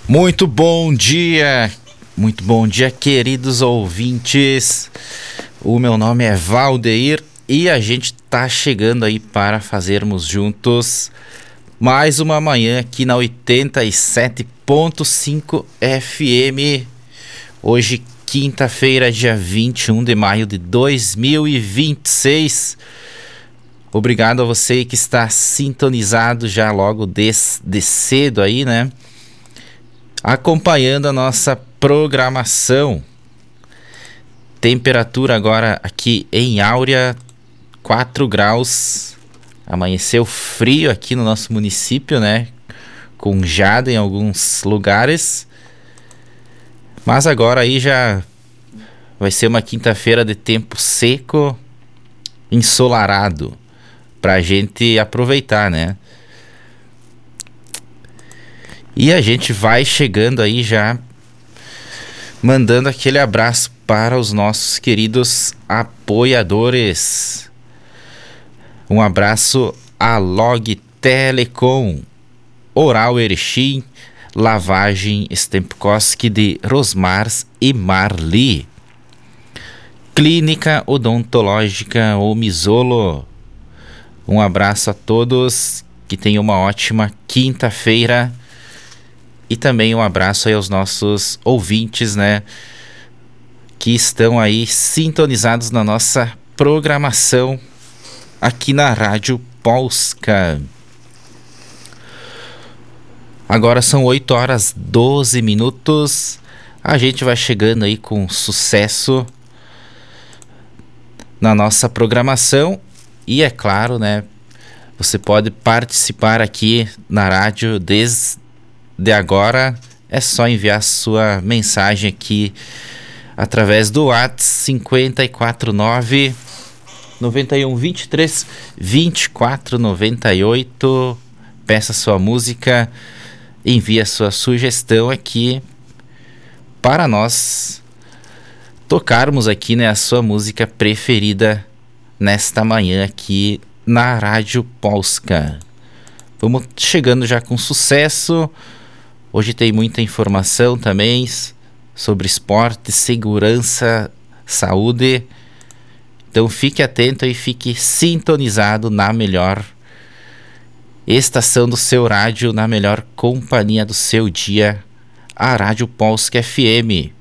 Muito bom dia, queridos ouvintes. O meu nome é Valdeir e a gente tá chegando aí para fazermos juntos mais uma manhã aqui na 87.5 FM. Hoje, quinta-feira, dia 21 de maio de 2026. Obrigado a você que está sintonizado já logo desde cedo aí, né? Acompanhando a nossa programação. Temperatura agora aqui em Áurea, 4 graus. Amanheceu frio aqui no nosso município, né? Com geada em alguns lugares. Mas agora aí já vai ser uma quinta-feira de tempo seco, ensolarado, pra gente aproveitar, né? E a gente vai chegando aí já, mandando aquele abraço para os nossos queridos apoiadores. Um abraço a Log Telecom, Oral Erechim, Lavagem Stempkowski de Rosmars e Marli, Clínica Odontológica Omisolo. Um abraço a todos, que tenham uma ótima quinta-feira. E também um abraço aí aos nossos ouvintes, né? Que estão aí sintonizados na nossa programação aqui na Rádio Polska. Agora são 8 horas 12 minutos. A gente vai chegando aí com sucesso na nossa programação. E é claro, né? Você pode participar aqui na rádio desde agora. É só enviar sua mensagem aqui através do WhatsApp 549 91 23 24 98. Peça sua música, envie a sua sugestão aqui para nós tocarmos aqui, né, a sua música preferida nesta manhã aqui na Rádio Polska. Vamos chegando já com sucesso. Hoje tem muita informação também sobre esporte, segurança, saúde. Então fique atento e fique sintonizado na melhor estação do seu rádio, na melhor companhia do seu dia, a Rádio Polska FM.